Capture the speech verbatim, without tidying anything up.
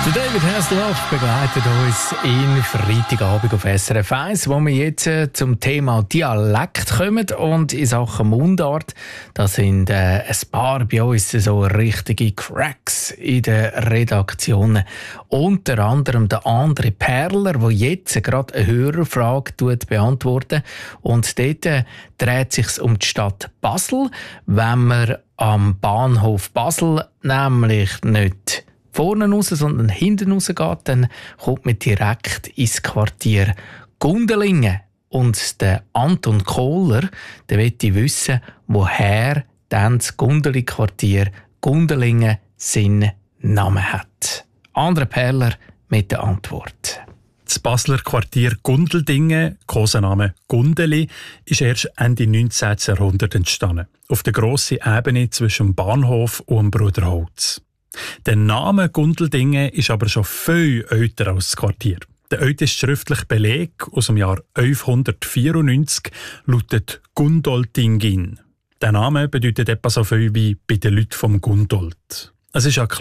David Hasselhoff begleitet uns in Freitagabend auf S R F eins, wo wir jetzt äh, zum Thema Dialekt kommen und in Sachen Mundart. Da sind äh, ein paar bei uns so richtige Cracks in den Redaktionen. Unter anderem der André Perler, der jetzt gerade eine Hörerfrage beantwortet. Und dort äh, dreht es sich um die Stadt Basel. Wenn man am Bahnhof Basel nämlich nicht vorne raus, sondern hinten raus geht, dann kommt man direkt ins Quartier Gundelingen. Und der Anton Kohler, der möchte wissen, woher dann das Gundeli-Quartier Gundelingen seinen Namen hat. André Perler mit der Antwort. Das Basler Quartier Gundeldingen, Kosename Gundeli, ist erst Ende neunzehnten. Jahrhundert entstanden. Auf der grossen Ebene zwischen dem Bahnhof und dem Bruderholz. Der Name Gundeldingen ist aber schon viel älter als das Quartier. Der älteste schriftliche Beleg aus dem Jahr elfhundertvierundneunzig lautet Gundoldingin. Der Name bedeutet etwa so viel wie «bei den Leuten vom Gundold». Es ist ja klar,